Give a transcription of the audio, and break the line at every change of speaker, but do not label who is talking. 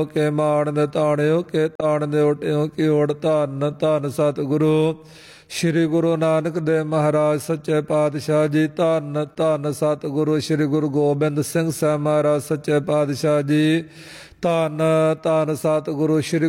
ਕੇ ਮਾਣ ਤਾਣਿਓ ਕੇ ਤਾਣ ਦੇ ਓਟਿਓ ਕੀ ਓੜ ਧੰਨ ਧੰਨ ਸਤਿਗੁਰੂ ਸ਼੍ਰੀ ਗੁਰੂ ਨਾਨਕ ਦੇਵ ਮਹਾਰਾਜ ਸੱਚੇ ਪਾਤਸ਼ਾਹ ਜੀ। ਧੰਨ ਧੰਨ ਸਤਿਗੁਰੂ ਸ਼੍ਰੀ ਗੁਰੂ ਗੋਬਿੰਦ ਸਿੰਘ ਸਾਹਿਬ ਮਹਾਰਾਜ ਸੱਚੇ ਪਾਤਸ਼ਾਹ ਜੀ। ਧੰਨ ਧੰਨ ਸਤਿਗੁਰੂ ਸ਼੍ਰੀ